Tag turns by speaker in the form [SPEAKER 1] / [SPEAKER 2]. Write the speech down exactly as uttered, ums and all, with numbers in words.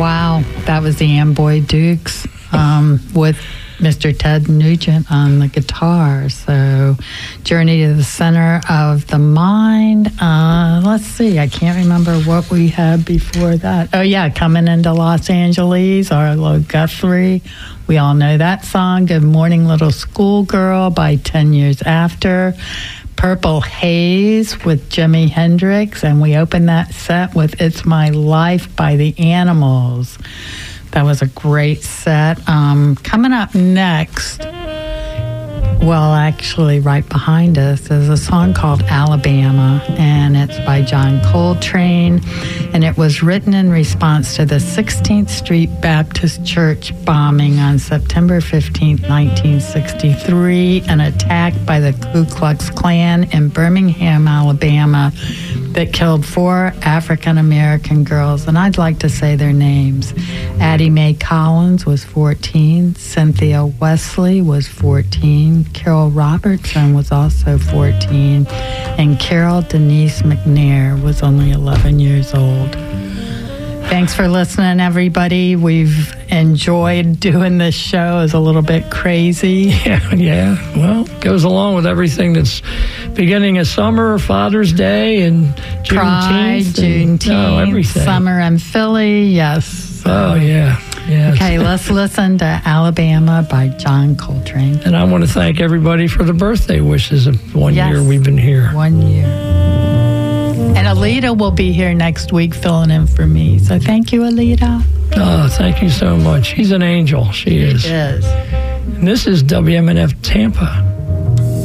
[SPEAKER 1] Wow, that was the Amboy Dukes um, with Mister Ted Nugent on the guitar. So, Journey to the Center of the Mind. Uh, let's see, I can't remember what we had before that. Oh, yeah, Coming into Los Angeles, Arlo Guthrie. We all know that song. Good Morning Little Schoolgirl by ten years After. Purple Haze with Jimi Hendrix, and we opened that set with It's My Life by the Animals. That was a great set. Um, coming up next, well, actually right behind us is a song called Alabama, and it's by John Coltrane, and it was written in response to the sixteenth Street Baptist Church bombing on September fifteenth, nineteen sixty-three, an attack by the Ku Klux Klan in Birmingham, Alabama, that killed four African-American girls, and I'd like to say their names. Addie Mae Collins was fourteen, Cynthia Wesley was fourteen, Carol Robertson was also fourteen, and Carol Denise McNair was only eleven years old. Thanks for listening, everybody. We've enjoyed doing this show. It's a little bit crazy.
[SPEAKER 2] Yeah, yeah. Well, goes along with everything that's beginning of summer, Father's Day, and Juneteenth.
[SPEAKER 1] Pride, Juneteenth,
[SPEAKER 2] oh, everything.
[SPEAKER 1] Summer in Philly, yes. So.
[SPEAKER 2] Oh, yeah. Yes.
[SPEAKER 1] Okay, let's listen to Alabama by John Coltrane.
[SPEAKER 2] And I want to thank everybody for the birthday wishes of one
[SPEAKER 1] yes,
[SPEAKER 2] year we've been here.
[SPEAKER 1] One year. And Alita will be here next week filling in for me. So thank you, Alita.
[SPEAKER 2] Oh, thank you so much. She's an angel. She is.
[SPEAKER 1] She is.
[SPEAKER 2] And this is W M N F Tampa.